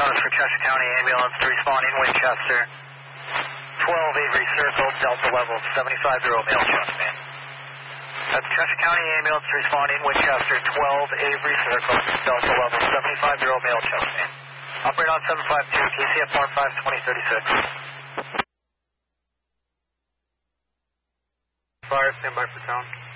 for Cheshire County Ambulance to respond in Winchester. 12 Avery Circle, Delta level 750 male chest man. That's Cheshire County Ambulance to respond in Winchester. 12 Avery Circle, Delta level 750 male chest man. Operate on 752, KCF 15 2036. Fire, stand by for sound.